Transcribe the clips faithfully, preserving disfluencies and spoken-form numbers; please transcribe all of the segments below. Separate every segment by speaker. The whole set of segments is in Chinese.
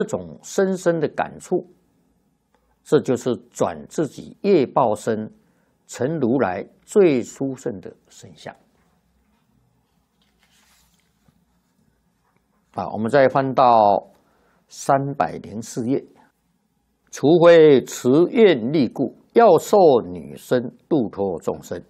Speaker 1: 这种深深的感触，这就是转自己业报身成如来最殊胜的身相。啊，我们再翻到三百零四页，除非持愿力故，要受女身度脱众生。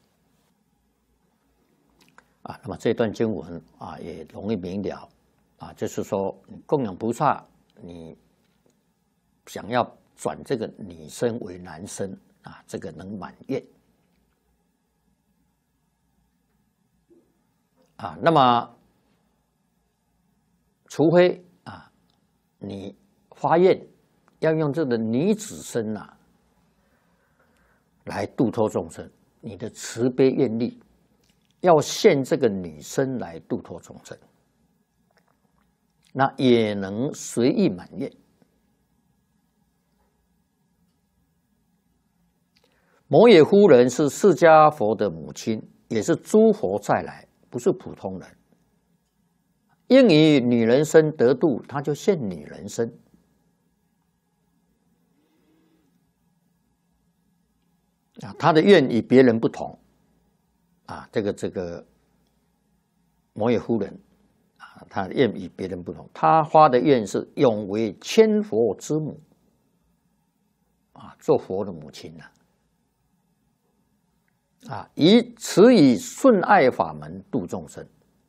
Speaker 1: 啊，那么这段经文啊也容易明了啊，就是说供养菩萨，你想要转这个女身为男身啊，这个能满愿啊。那么除非啊，你发愿要用这个女子身啊来度脱众生，你的慈悲愿力要现这个女身来度脱众生，那也能随意满愿。摩耶夫人是释迦佛的母亲，也是诸佛再来，不是普通人。应以女人身得度，他就现女人身。啊，他的愿与别人不同。啊，这个这个摩耶夫人啊，他的愿与别人不同，他发的愿是永为千佛之母。啊，做佛的母亲呐。啊，以此以顺爱法门度众生。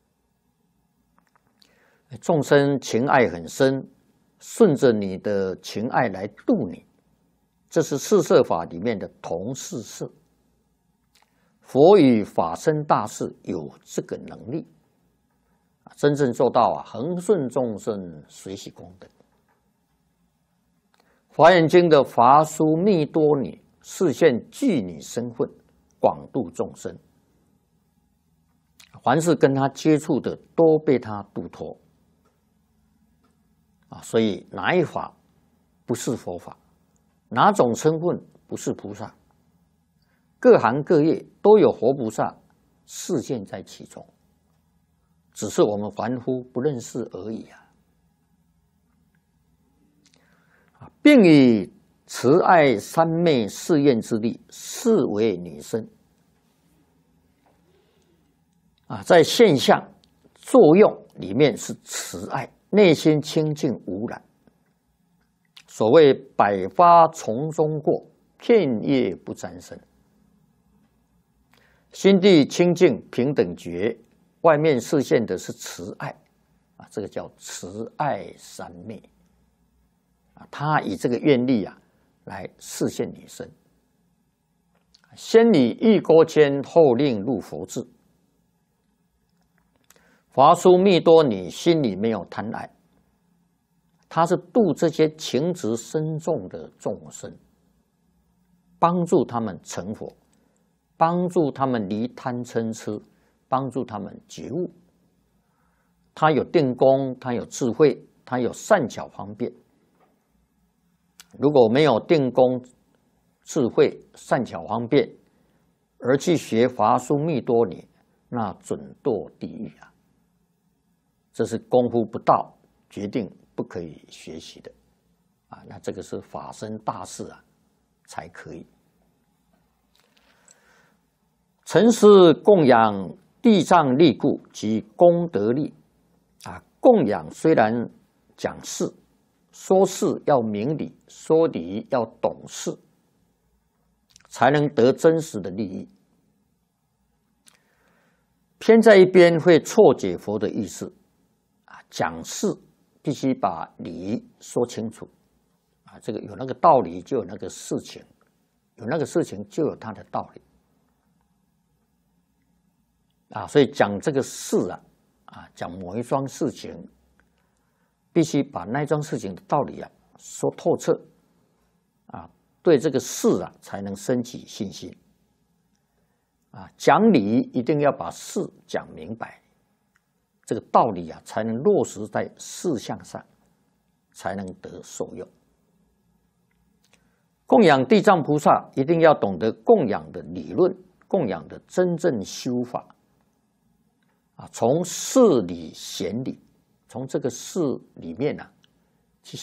Speaker 1: 众生情爱很深，顺着你的情爱来度你，这是四摄法里面的同四摄。佛与法身大士有这个能力，真正做到啊，恒顺众生，随喜功德。华严经的法殊密多女示现具女身份，广度众生，凡是跟他接触的都被他度脱。啊，所以哪一法不是佛法？哪种身份不是菩萨？各行各业都有活菩萨示现在其中，只是我们凡夫不认识而已啊！并以慈爱三昧誓愿之力，视为女身。啊，在现象作用里面是慈爱，内心清净无染。所谓百花丛中过，片叶不沾身。心地清净平等觉，外面示现的是慈爱，啊，这个叫慈爱三昧。啊，他以这个愿力啊来示现女身。先以欲钩牵，后令入佛智。华殊密多女心里没有贪爱，她是度这些情执深重的众生，帮助他们成佛，帮助他们离贪嗔痴，帮助他们觉悟。他有定功，他有智慧，他有善巧方便。如果没有定功、智慧、善巧方便，而去学华殊密多女，那准堕地狱啊！这是功夫不到，决定不可以学习的啊！那这个是法身大士啊，才可以。尘施供养地藏力故及功德力啊，供养虽然讲事，说事要明理，说理要懂事，才能得真实的利益。偏在一边会错解佛的意思啊，讲事必须把理说清楚啊，这个有那个道理就有那个事情，有那个事情就有它的道理啊，所以讲这个事啊，啊，讲某一桩事情，必须把那一桩事情的道理啊说透彻啊，对这个事啊才能升起信心啊。讲理一定要把事讲明白，这个道理啊才能落实在事项上，才能得受用。供养地藏菩萨，一定要懂得供养的理论，供养的真正修法啊，从事理显理，从这个事里面啊